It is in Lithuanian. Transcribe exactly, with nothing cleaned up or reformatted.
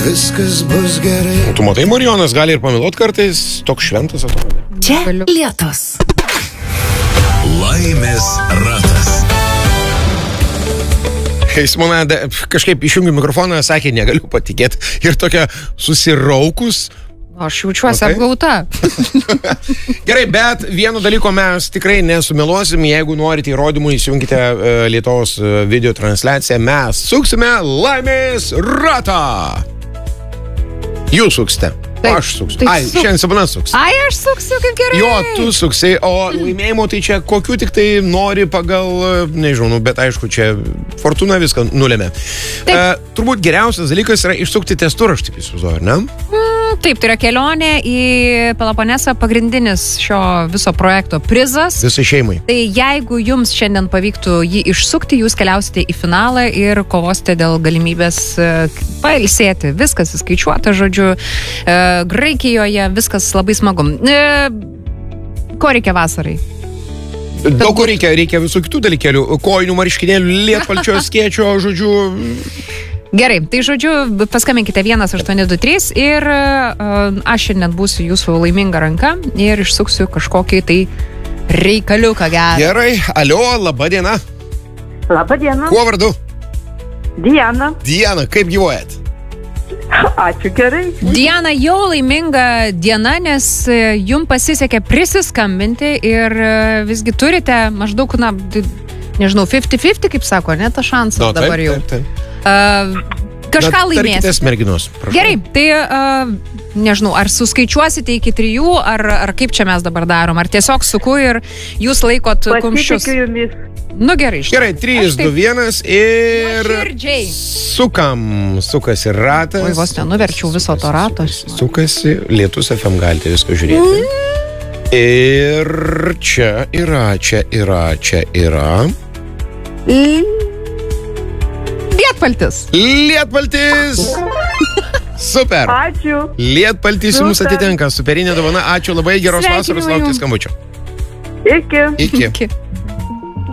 viskas bus gerai. Tu matai, Marijonas gali ir pamiluot kartais, toks šventas atrodo. Čia Lietus. Laimės ratas. Simona kažkaip išjungiu mikrofoną, sakė, negaliu patikėti. Ir tokia susiraukus. Aš jaučiuosi Okay. apgauta. Gerai, bet vieno dalyko mes tikrai nesumeluosim. Jeigu norite įrodymų, įsijunkite uh, Lietuvos uh, video transliaciją. Mes suksime laimės ratą. Jūs suksite. Taip, Aš suksiu. tai Ai, suk- šiandien Simona suks. Ai, aš suksiu kaip gerai. Jo, tu suksai, o laimėjimo tai čia kokių tik tai nori pagal, nežinau, nu, bet aišku, čia fortuna viską nulėmė. Uh, turbūt geriausias dalykas yra išsukti testur, aš taip įsivaizduoju, ar ne? Mm, taip, tai yra kelionė į Peloponesą, pagrindinis šio viso projekto prizas. Visai šeimai. Tai jeigu jums šiandien pavyktų jį išsukti, jūs keliausite į finalą ir kovosite dėl galimybės e, pailsėti. Viskas įskaičiuota, žodžiu, e, Graikijoje viskas labai smagu. E, ko reikia vasarai? Daug ko reikia, reikia visų kitų dalykėlių, kojinių, marškinėlių, lietpalčio, skėčio, žodžiu. Gerai, tai žodžiu, paskambinkite vienas aštuoni du trys ir uh, aš šiandien būsiu jūsų laiminga ranka ir išsuksiu kažkokį tai reikaliuką gerą. Gerai, alio, laba diena. Labą dieną. Kuo vardu? Diana. Diana, kaip gyvuojat? Ačiū gerai. Diana, jau laiminga diena, nes e, jum pasisekė prisiskambinti ir e, visgi turite maždaug, na, d- nežinau, fifty fifty, kaip sako, ne, tas šansas No, dabar jau. Taip, taip. Uh, kažką Na, laimėsite. tarkitės, merginos, prašau. Gerai, tai uh, nežinau, ar suskaičiuosite iki trijų, ar, ar kaip čia mes dabar darom, ar tiesiog suku ir jūs laikot kumščius. Pasitikiu jumis. Nu gerai, iš Gerai, trys, du, vienas ir Nuoširdžiai. sukam, sukasi ratas. Oi, vos nenuverčiau viso to rato. Sukasi, Lietus F M galite viską žiūrėti. Ir čia yra, čia yra, čia yra. Lietpaltis. Lietpaltis! Super! Ačiū. Lietpaltis jums Super. atitenka. Superinė dovana. Ačiū labai, geros vasaros, Sveikinimai laukti jums. skambučio. Iki. Iki. Iki.